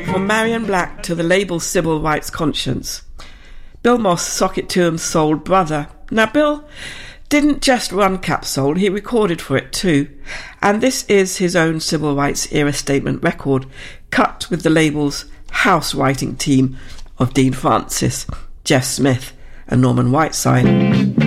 From Marion Black to the label Civil Rights Conscience. Bill Moss, Sock It To 'Em's soul brother. Now, Bill didn't just run Capsoul, he recorded for it too. And this is his own civil rights era statement record, cut with the label's house writing team of Dean Francis, Jeff Smith and Norman Whiteside.